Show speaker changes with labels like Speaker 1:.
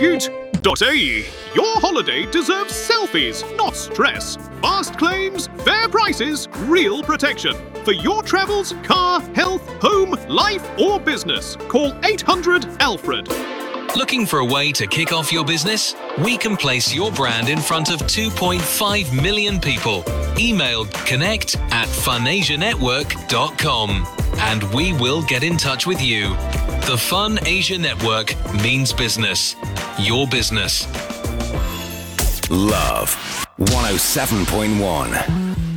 Speaker 1: Repute.ae. Your holiday deserves selfies, not stress. Fast claims, fair prices, real protection. For your travels, car, health, home, life or business, call 800-ALFRED.
Speaker 2: Looking for a way to kick off your business? We can place your brand in front of 2.5 million people. Email connect@funasianetwork.com and we will get in touch with you. The Fun Asia Network means business. Your business.
Speaker 3: Love 107.1.